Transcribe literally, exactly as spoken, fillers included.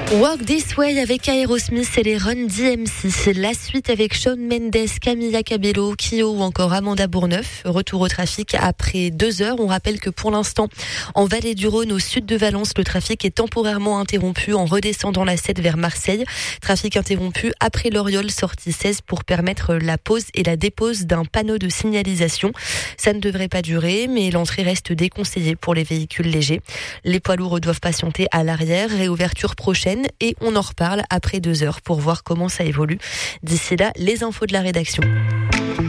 Walk This Way avec Aerosmith et les Run D M C. La suite avec Shawn Mendes, Camila Cabello, Kyo ou encore Amanda Bourneuf. Retour au trafic après deux heures. On rappelle que pour l'instant, en Vallée du Rhône, au sud de Valence, le trafic est temporairement interrompu en redescendant la sept vers Marseille. Trafic interrompu après l'Oriole, sortie seize, pour permettre la pose et la dépose d'un panneau de signalisation. Ça ne devrait pas durer, mais l'entrée reste déconseillée pour les véhicules légers. Les poids lourds doivent patienter à l'arrière. Réouverture prochaine. Et on en reparle après deux heures pour voir comment ça évolue. D'ici là, les infos de la rédaction.